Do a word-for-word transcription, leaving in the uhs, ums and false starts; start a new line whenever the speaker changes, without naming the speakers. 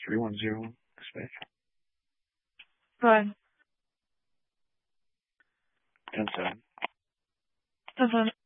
three one zero, dispatch.
Go ahead.
ten seven.
ten seven.